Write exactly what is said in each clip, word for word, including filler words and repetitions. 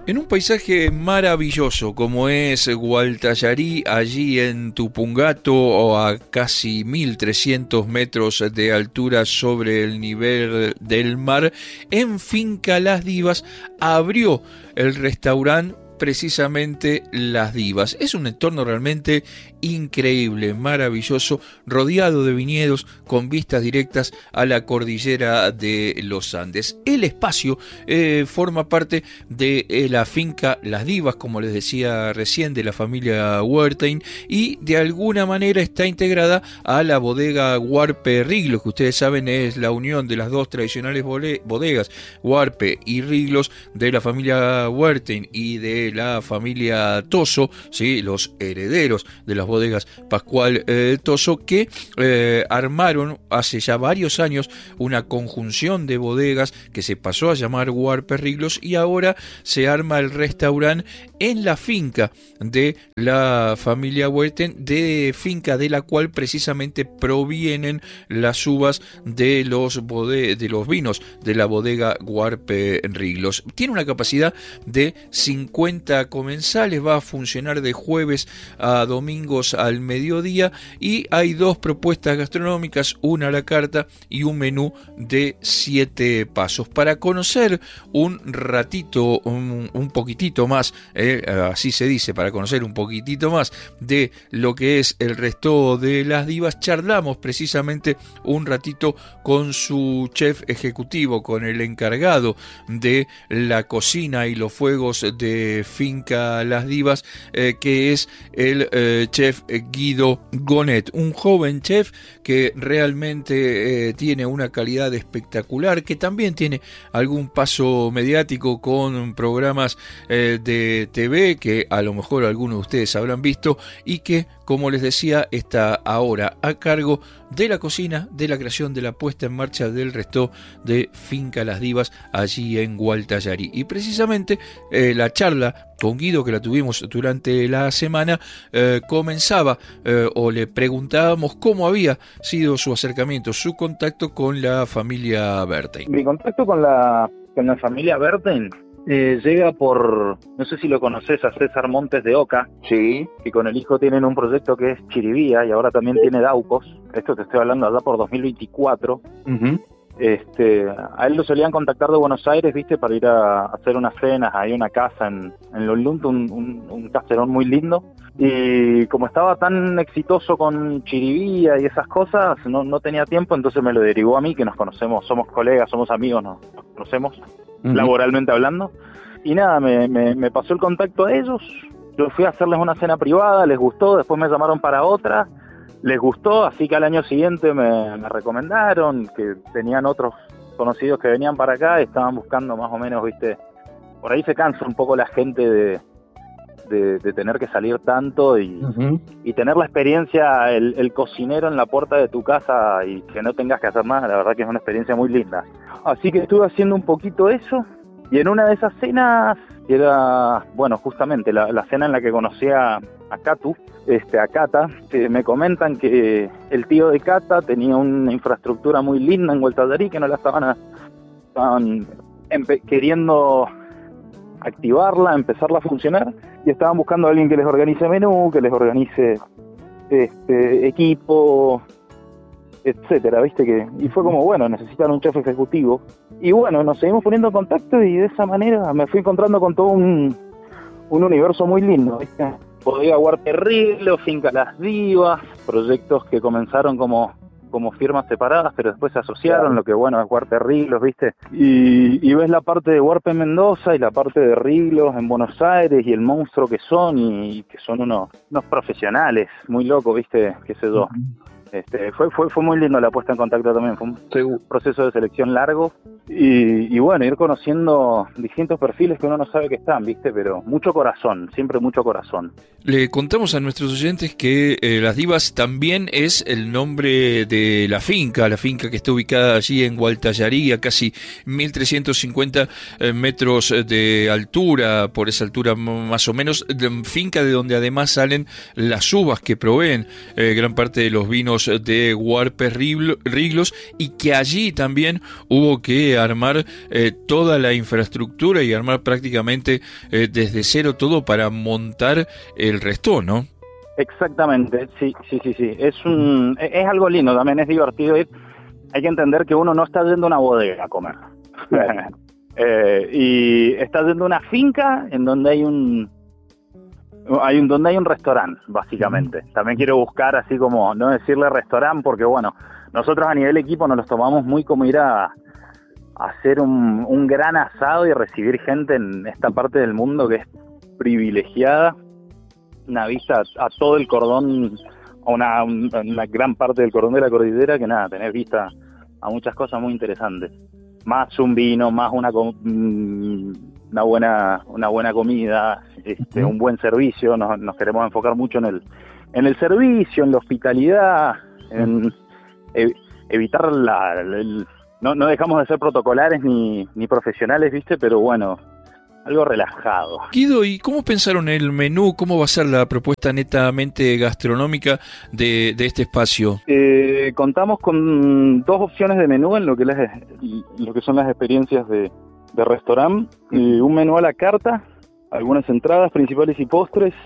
En un paisaje maravilloso como es Gualtallarí, allí en Tupungato, o a casi mil trescientos metros de altura sobre el nivel del mar, en Finca Las Divas abrió el restaurante precisamente Las Divas. Es un entorno realmente increíble, maravilloso, rodeado de viñedos con vistas directas a la cordillera de los Andes. El espacio eh, forma parte de eh, la finca Las Divas, como les decía recién, de la familia Wertheim, y de alguna manera está integrada a la bodega Huarpe Riglos, que ustedes saben es la unión de las dos tradicionales bodegas, Huarpe y Riglos, de la familia Wertheim y de la familia Toso, ¿sí? Los herederos de las bodegas Pascual eh, Toso, que eh, armaron hace ya varios años una conjunción de bodegas que se pasó a llamar Huarpe Riglos, y ahora se arma el restaurante en la finca de la familia Wertheim, de finca de la cual precisamente provienen las uvas de los, bode de los vinos de la bodega Huarpe Riglos. Tiene una capacidad de cincuenta comensales, va a funcionar de jueves a domingos al mediodía, y hay dos propuestas gastronómicas, una a la carta y un menú de siete pasos. Para conocer un ratito, un, un poquitito más, eh, así se dice, para conocer un poquitito más de lo que es el resto de Las Divas, charlamos precisamente un ratito con su chef ejecutivo, con el encargado de la cocina y los fuegos de Finca Las Divas, eh, que es el eh, chef Guido Gonet, un joven chef que realmente eh, tiene una calidad espectacular, que también tiene algún paso mediático con programas eh, de T V que a lo mejor algunos de ustedes habrán visto, y que, como les decía, está ahora a cargo de la cocina, de la creación, de la puesta en marcha del resto de Finca Las Divas allí en Gualtallarí. Y precisamente eh, la charla con Guido, que la tuvimos durante la semana, eh, comenzaba eh, o le preguntábamos cómo había sido su acercamiento, su contacto con la familia Wertheim. Mi contacto con la, con la familia Wertheim Eh, llega por, no sé si lo conoces, a César Montes de Oca, sí, que con el hijo tienen un proyecto que es Chiribía, y ahora también tiene Daucos. Esto te estoy hablando allá por dos mil veinticuatro. uh-huh. Este, a él lo solían contactar de Buenos Aires, viste, para ir a hacer unas cenas. Hay una casa en, en Lolund, un, un, un caserón muy lindo. Y como estaba tan exitoso con Chiribía y esas cosas, no, no tenía tiempo, entonces me lo derivó a mí, que nos conocemos, somos colegas, somos amigos, nos, nos conocemos uh-huh. laboralmente hablando. Y nada, me, me, me pasó el contacto a ellos, yo fui a hacerles una cena privada, les gustó, después me llamaron para otra, les gustó, así que al año siguiente me, me recomendaron, que tenían otros conocidos que venían para acá y estaban buscando más o menos, viste, por ahí se cansa un poco la gente de, de, de tener que salir tanto y, uh-huh. y tener la experiencia, el, el cocinero en la puerta de tu casa y que no tengas que hacer nada. La verdad que es una experiencia muy linda. Así que estuve haciendo un poquito eso, y en una de esas cenas, era, bueno, justamente la, la cena en la que conocí a, a Catu, este, a Cata, que me comentan que el tío de Cata tenía una infraestructura muy linda en Gualtallarí, que no la estaban, a, estaban empe- queriendo activarla, empezarla a funcionar, y estaban buscando a alguien que les organice menú, que les organice este equipo, etcétera, viste que, y fue como, bueno, necesitan un chef ejecutivo, y bueno, nos seguimos poniendo en contacto, y de esa manera me fui encontrando con todo un, un universo muy lindo, ¿viste? Bodega Huarpe Riglos, Finca Las Divas, proyectos que comenzaron como, como firmas separadas, pero después se asociaron, claro. Lo que bueno es Huarpe Riglos, ¿viste? Y, y ves la parte de Huarpe en Mendoza y la parte de Riglos en Buenos Aires, y el monstruo que son, y, y que son unos, unos profesionales, muy locos, ¿viste? Qué sé yo. Uh-huh. Este, fue, fue, fue muy lindo la puesta en contacto también, fue un Seguro. proceso de selección largo, y, y bueno, ir conociendo distintos perfiles que uno no sabe que están, ¿viste? Pero mucho corazón, siempre mucho corazón. Le contamos a nuestros oyentes que eh, Las Divas también es el nombre de la finca, la finca que está ubicada allí en Gualtallarí, a casi mil trescientos cincuenta eh, metros de altura, por esa altura más o menos, de, finca de donde además salen las uvas que proveen eh, gran parte de los vinos productos de Huarpes Riglos, y que allí también hubo que armar eh, toda la infraestructura y armar prácticamente eh, desde cero todo para montar el resto, ¿no? Exactamente, sí, sí, sí, sí. Es un, es algo lindo, también es divertido ir. Hay que entender que uno no está yendo a una bodega a comer. eh, y está yendo a una finca en donde hay un, hay un, donde hay un restaurante, básicamente. También quiero buscar así como, no decirle restaurante, porque bueno, nosotros a nivel equipo nos los tomamos muy como ir a, a hacer un, un gran asado y recibir gente en esta parte del mundo que es privilegiada. Una vista a, a todo el cordón, a una, una gran parte del cordón de la cordillera, que nada, tener vista a muchas cosas muy interesantes. Más un vino, más una una buena una buena comida, este, un buen servicio. Nos, nos queremos enfocar mucho en el en el servicio, en la hospitalidad, en ev, evitar la, el, no, no dejamos de ser protocolares ni, ni profesionales, ¿viste? Pero bueno, algo relajado. Guido, ¿y cómo pensaron el menú? ¿Cómo va a ser la propuesta netamente gastronómica de, de este espacio? Eh, contamos con dos opciones de menú en lo que, las, lo que son las experiencias de, de restaurante. Eh, un menú a la carta, algunas entradas principales y postres,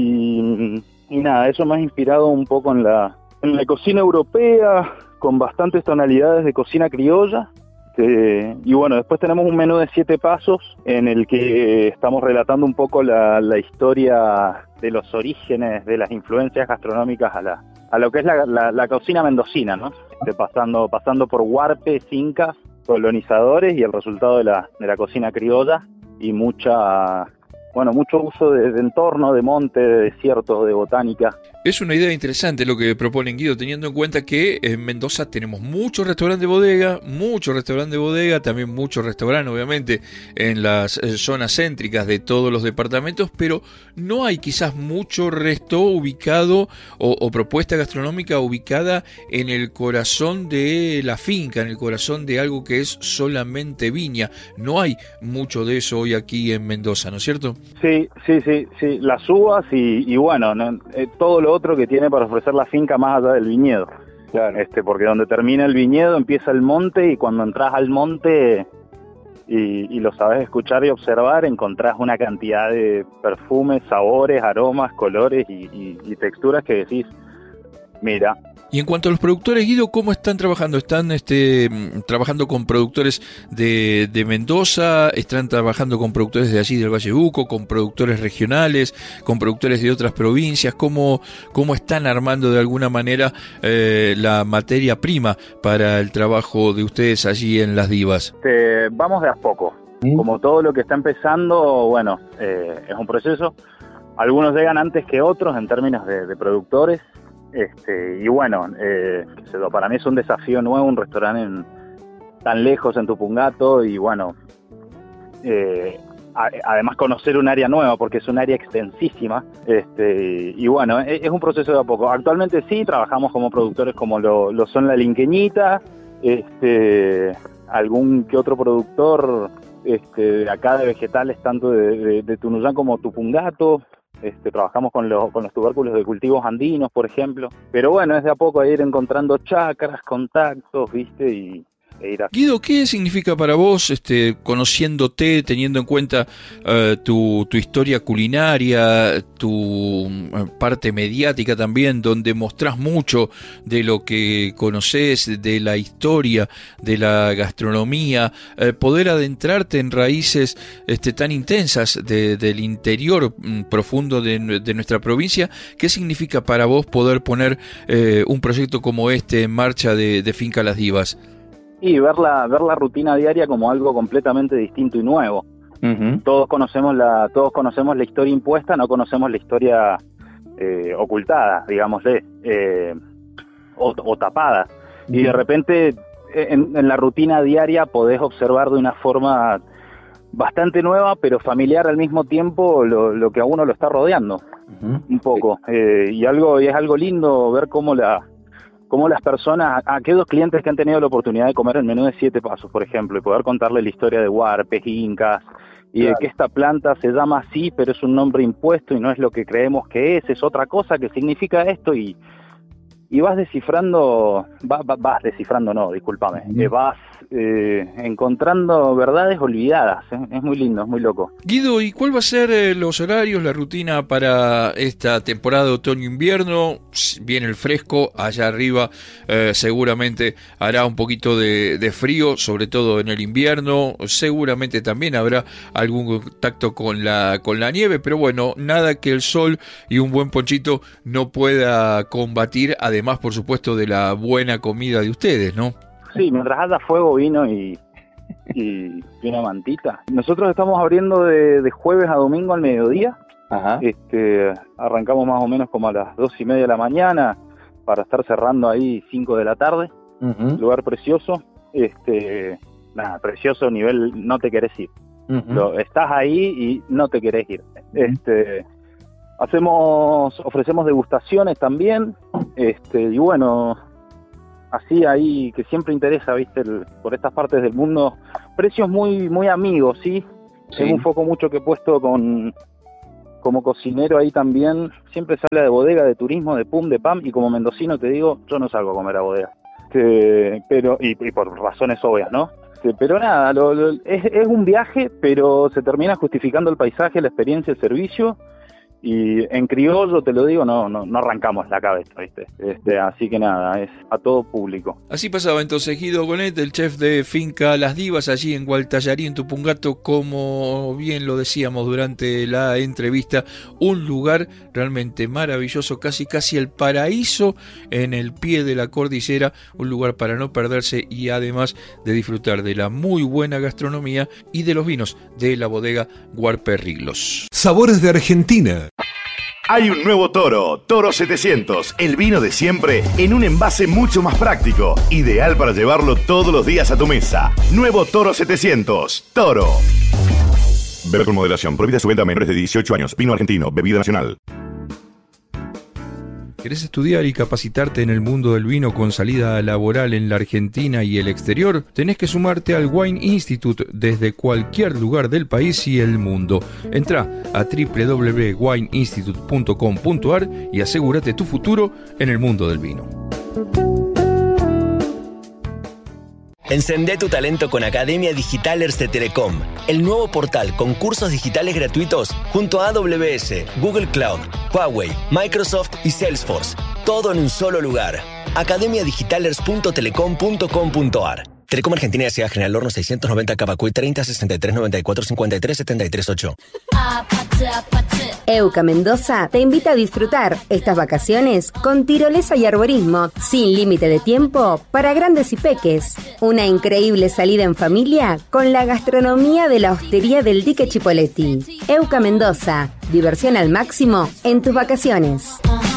y, y nada, eso más inspirado un poco en la, en la cocina europea, con bastantes tonalidades de cocina criolla. Eh, y bueno, después tenemos un menú de siete pasos en el que eh, estamos relatando un poco la, la historia de los orígenes de las influencias gastronómicas a la a lo que es la, la, la cocina mendocina, ¿no? Este, pasando pasando por huarpes, incas, colonizadores y el resultado de la de la cocina criolla y mucha bueno mucho uso de, de entorno, de monte, de desierto, de botánica. Es una idea interesante lo que proponen, Guido, teniendo en cuenta que en Mendoza tenemos muchos restaurantes de bodega, muchos restaurantes de bodega, también muchos restaurantes, obviamente, en las zonas céntricas de todos los departamentos, pero no hay quizás mucho resto ubicado o, o propuesta gastronómica ubicada en el corazón de la finca, en el corazón de algo que es solamente viña. No hay mucho de eso hoy aquí en Mendoza, ¿no es cierto? Sí, sí, sí, sí, las uvas y, y bueno, ¿no? eh, todo lo otro que tiene para ofrecer la finca más allá del viñedo. Claro. Este, porque donde termina el viñedo empieza el monte, y cuando entras al monte y, y lo sabes escuchar y observar, encontrás una cantidad de perfumes, sabores, aromas, colores y, y, y texturas que decís, mira. Y en cuanto a los productores, Guido, ¿cómo están trabajando? ¿Están este, trabajando con productores de, de Mendoza? ¿Están trabajando con productores de allí del Valle Uco? ¿Con productores regionales? ¿Con productores de otras provincias? ¿Cómo, cómo están armando de alguna manera eh, la materia prima para el trabajo de ustedes allí en Las Divas? Este, vamos de a poco. ¿Mm? Como todo lo que está empezando, bueno, eh, es un proceso. Algunos llegan antes que otros en términos de, de productores. Este, y bueno, eh, para mí es un desafío nuevo, un restaurante en, tan lejos en Tupungato, y bueno, eh, a, además conocer un área nueva, porque es un área extensísima, este, y bueno, es, es un proceso de a poco. Actualmente sí, trabajamos como productores como lo, lo son La Linqueñita, este, algún que otro productor este, de acá de vegetales, tanto de, de, de Tunuyán como Tupungato. Este, trabajamos con los, con los tubérculos de cultivos andinos, por ejemplo. Pero bueno, es de a poco a ir encontrando chacras, contactos, ¿viste? Y e ir a... Guido, ¿qué significa para vos, este, conociéndote, teniendo en cuenta uh, tu, tu historia culinaria, tu uh, parte mediática también, donde mostrás mucho de lo que conocés, de la historia, de la gastronomía, uh, poder adentrarte en raíces este, tan intensas de, del interior um, profundo de, de nuestra provincia? ¿Qué significa para vos poder poner uh, un proyecto como este en marcha de, de Finca Las Divas? Y ver la, ver la rutina diaria como algo completamente distinto y nuevo. Uh-huh. Todos conocemos la, todos conocemos la historia impuesta, no conocemos la historia eh, ocultada, digámosle, eh, o, o tapada. Uh-huh. Y de repente en, en la rutina diaria podés observar de una forma bastante nueva, pero familiar al mismo tiempo, lo, lo que a uno lo está rodeando. Uh-huh. Un poco. Eh, y algo, y es algo lindo ver cómo la cómo las personas, aquellos clientes que han tenido la oportunidad de comer el menú de siete pasos, por ejemplo, y poder contarle la historia de huarpes, incas, y claro, de que esta planta se llama así, pero es un nombre impuesto y no es lo que creemos que es, es otra cosa que significa esto, y, y vas descifrando, vas, vas descifrando, no, discúlpame, Uh-huh. eh, vas eh, encontrando verdades olvidadas, ¿eh? Es muy lindo, es muy loco. Guido, ¿y cuál va a ser eh, los horarios, la rutina para esta temporada de otoño-invierno? Viene el fresco, allá arriba eh, seguramente hará un poquito de, de frío, sobre todo en el invierno, seguramente también habrá algún contacto con la, con la nieve, pero bueno, nada que el sol y un buen ponchito no pueda combatir, además por supuesto de la buena comida de ustedes, ¿no? Sí, mientras haya fuego, vino y, y, y una mantita. Nosotros estamos abriendo de, de jueves a domingo al mediodía. Ajá. Este, arrancamos más o menos como a las dos y media de la mañana para estar cerrando ahí cinco de la tarde. Uh-huh. Lugar precioso. Este, nada, precioso nivel no te querés ir. Uh-huh. Lo, estás ahí y no te querés ir. Este, hacemos, ofrecemos degustaciones también. Este, y bueno, así ahí que siempre interesa, viste, el, por estas partes del mundo, precios muy muy amigos, ¿sí? Sí. Es un foco mucho que he puesto con como cocinero ahí también, siempre se habla de bodega, de turismo, de pum, de pam, y como mendocino te digo, yo no salgo a comer a bodega, este, pero y, y por razones obvias, ¿no? Este, pero nada, lo, lo, es, es un viaje, pero se termina justificando el paisaje, la experiencia, el servicio. Y en criollo, te lo digo, no no, no arrancamos la cabeza, ¿viste? Este, así que nada, es a todo público. Así pasaba entonces Guido Gonet, el chef de Finca Las Divas, allí en Gualtallarí, en Tupungato, como bien lo decíamos durante la entrevista, un lugar realmente maravilloso, casi casi el paraíso en el pie de la cordillera, un lugar para no perderse y además de disfrutar de la muy buena gastronomía y de los vinos de la bodega Guarperriglos. Sabores de Argentina. Hay un nuevo Toro, Toro setecientos, el vino de siempre en un envase mucho más práctico, ideal para llevarlo todos los días a tu mesa. Nuevo Toro setecientos, Toro. Bebe con moderación, prohibida su venta a menores de dieciocho años, vino argentino, bebida nacional. ¿Querés estudiar y capacitarte en el mundo del vino con salida laboral en la Argentina y el exterior? Tenés que sumarte al Wine Institute desde cualquier lugar del país y el mundo. Entrá a doble u doble u doble u punto wine institute punto com punto a r y asegúrate tu futuro en el mundo del vino. Encendé tu talento con Academia Digitalers de Telecom, el nuevo portal con cursos digitales gratuitos junto a A W S, Google Cloud, Huawei, Microsoft y Salesforce. Todo en un solo lugar. academia digitalers punto telecom punto com punto a r. Telecom Argentina S A General Horno seiscientos noventa Cavacuy treinta sesenta y tres noventa y cuatro cincuenta y tres setenta y tres ocho. Euca Mendoza te invita a disfrutar estas vacaciones con tirolesa y arborismo sin límite de tiempo para grandes y peques. Una increíble salida en familia con la gastronomía de la hostería del Dique Chipoleti. Euca Mendoza, diversión al máximo en tus vacaciones.